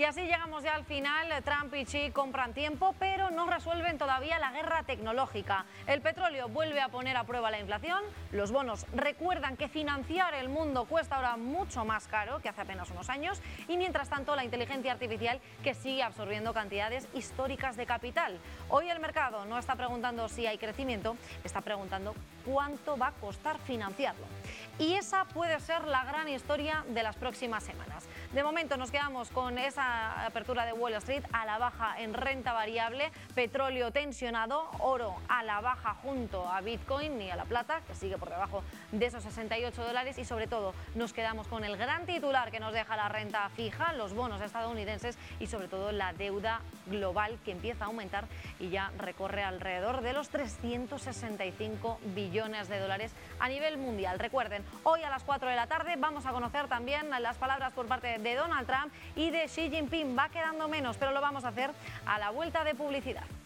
Y así llegamos ya al final. Trump y Xi compran tiempo, pero no resuelven todavía la guerra tecnológica. El petróleo vuelve a poner a prueba la inflación. Los bonos recuerdan que financiar el mundo cuesta ahora mucho más caro que hace apenas unos años. Y mientras tanto, la inteligencia artificial que sigue absorbiendo cantidades históricas de capital. Hoy el mercado no está preguntando si hay crecimiento, está preguntando cuánto va a costar financiarlo. Y esa puede ser la gran historia de las próximas semanas. De momento nos quedamos con esa apertura de Wall Street a la baja en renta variable, petróleo tensionado, oro a la baja junto a Bitcoin y a la plata, que sigue por debajo de esos $68, y sobre todo nos quedamos con el gran titular que nos deja la renta fija, los bonos estadounidenses y sobre todo la deuda global que empieza a aumentar y ya recorre alrededor de los 365 billones de dólares a nivel mundial. Recuerden, hoy a las 4 de la tarde vamos a conocer también las palabras por parte de Donald Trump y de Xi Jinping. Va quedando menos, pero lo vamos a hacer a la vuelta de publicidad.